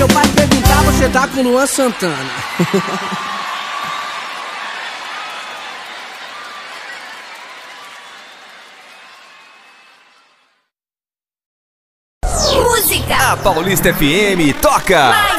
seu pai perguntar, você tá com Luan Santana. Música. A Paulista FM toca.